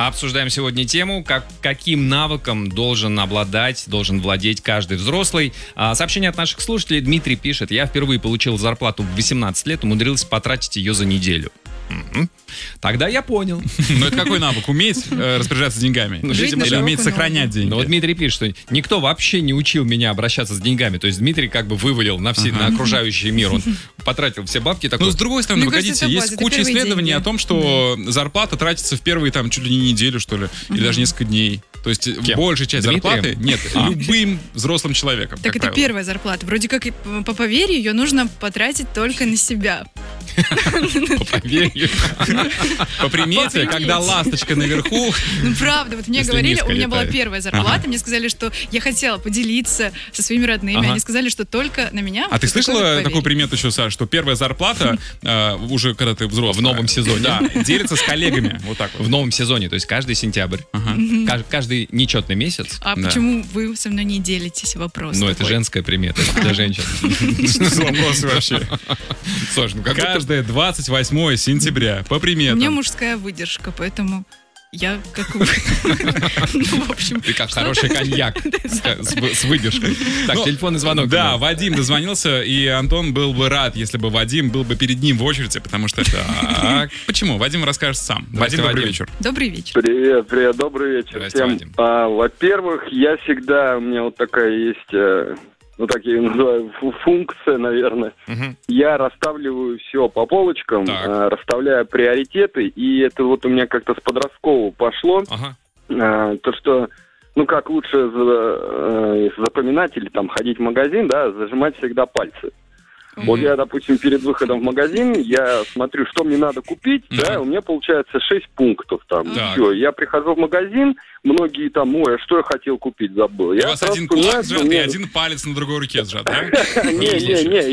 Обсуждаем сегодня тему, каким навыком должен владеть каждый взрослый. Сообщение от наших слушателей. Дмитрий пишет: я впервые получил зарплату в 18 лет, умудрился потратить ее за неделю. Тогда я понял. Но это какой навык? Уметь распоряжаться деньгами? Или уметь сохранять деньги? Ну вот Дмитрий пишет, что никто вообще не учил меня обращаться с деньгами. То есть Дмитрий как бы вывалил на окружающий мир. Он потратил все бабки. Но с другой стороны, погодите, есть куча исследований о том, что зарплата тратится в первые там чуть ли не неделю, что ли, или даже несколько дней. То есть большая часть зарплаты любым взрослым человеком. Так это первая зарплата. Вроде как по поверью ее нужно потратить только на себя. По поверью. По примете, когда ласточка наверху. Ну правда, вот мне говорили, у меня была первая зарплата, мне сказали, что я хотела поделиться со своими родными, они сказали, что только на меня. А ты слышала такую примету еще, Саш, что первая зарплата уже когда ты взрослый в новом сезоне, да, делится с коллегами, вот так вот. В новом сезоне, то есть каждый сенябрь, каждый нечетный месяц. А почему вы со мной не делитесь? Вопрос. Ну это женская примета для женщин. Вопрос вообще. Слушай, ну как каждое 28 сентября, по приметам. У меня мужская выдержка, поэтому я как вы. Ну, в общем. Ты как хороший коньяк с выдержкой. Так, телефонный звонок. Да, Вадим дозвонился, и Антон был бы рад, если бы Вадим был бы перед ним в очереди, потому что... Почему? Вадим расскажет сам. Вадим, добрый вечер. Добрый вечер. Привет, добрый вечер всем. Во-первых, у меня вот такая есть... Ну, так я ее называю, функция, наверное. Я расставляю все по полочкам, расставляю приоритеты, и это вот у меня как-то с подросткового пошло. То, что, ну, как лучше запоминать или там ходить в магазин, да, зажимать всегда пальцы. Вот я, допустим, перед выходом в магазин, я смотрю, что мне надо купить, да, у меня получается 6 пунктов там. Все, я прихожу в магазин, многие там, а что я хотел купить, забыл. У вас один кулак сжат и один палец на другой руке сжат, да? Не,